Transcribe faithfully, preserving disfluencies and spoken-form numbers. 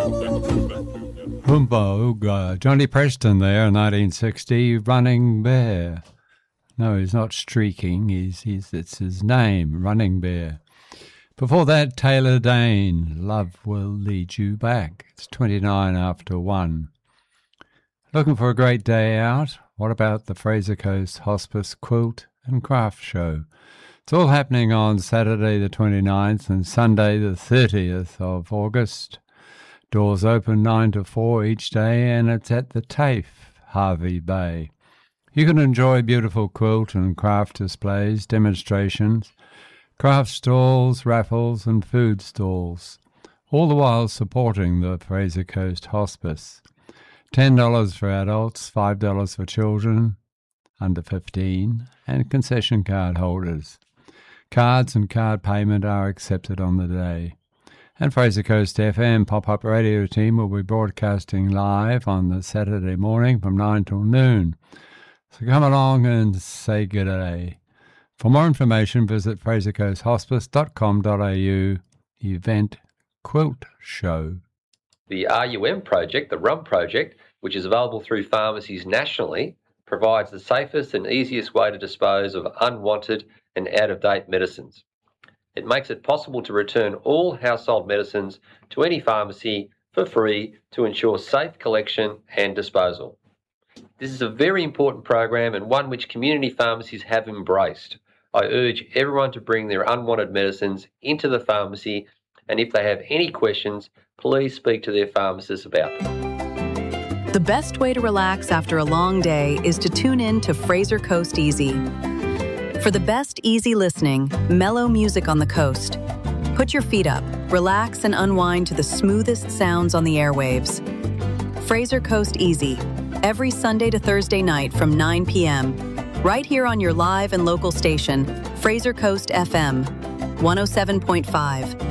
Oompa Ooga. Johnny Preston there, nineteen sixty, Running Bear. No, he's not streaking. He's, he's it's his name, Running Bear. Before that, Taylor Dane, Love Will Lead You Back. It's twenty-nine after one. Looking for a great day out? What about the Fraser Coast Hospice Quilt and Craft Show? It's all happening on Saturday the twenty-ninth and Sunday the thirtieth of August. Doors open nine to four each day, and it's at the TAFE, Harvey Bay. You can enjoy beautiful quilt and craft displays, demonstrations, craft stalls, raffles and food stalls, all the while supporting the Fraser Coast Hospice. ten dollars for adults, five dollars for children under fifteen, and concession card holders. Cards and card payment are accepted on the day. And Fraser Coast F M pop-up radio team will be broadcasting live on the Saturday morning from nine till noon. So come along and say good day. For more information, visit fraser coast hospice dot com dot a u, event quilt show. The R U M project, the R U M project, which is available through pharmacies nationally, provides the safest and easiest way to dispose of unwanted and out-of-date medicines. It makes it possible to return all household medicines to any pharmacy for free to ensure safe collection and disposal. This is a very important program and one which community pharmacies have embraced. I urge everyone to bring their unwanted medicines into the pharmacy, and if they have any questions, please speak to their pharmacist about them. The best way to relax after a long day is to tune in to Fraser Coast Easy. For the best easy listening, mellow music on the coast. Put your feet up, relax and unwind to the smoothest sounds on the airwaves. Fraser Coast Easy, every Sunday to Thursday night from nine p.m. Right here on your live and local station, Fraser Coast F M, one oh seven point five.